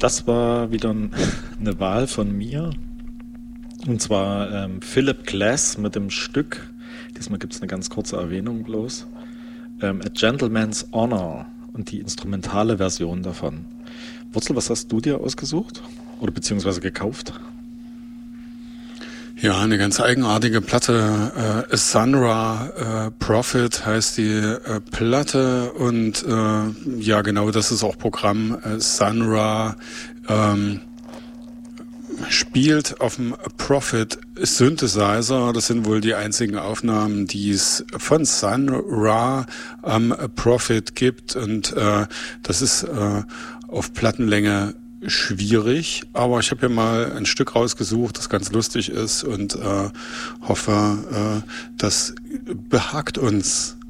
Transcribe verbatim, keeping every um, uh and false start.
Das war wieder ein, eine Wahl von mir. Und zwar ähm, Philip Glass mit dem Stück, diesmal gibt es eine ganz kurze Erwähnung bloß, ähm, A Gentleman's Honor und die instrumentale Version davon. Wurzel, was hast du dir ausgesucht? Oder beziehungsweise gekauft? Ja, eine ganz eigenartige Platte. Äh, Sun Ra äh, Prophet heißt die äh, Platte und äh, ja, genau, das ist auch Programm. Äh, Sun Ra ähm, spielt auf dem Prophet Synthesizer. Das sind wohl die einzigen Aufnahmen, die es von Sun Ra am Prophet gibt und äh, das ist äh, auf Plattenlänge schwierig, aber ich habe hier mal ein Stück rausgesucht, das ganz lustig ist und äh, hoffe, äh, das behagt uns.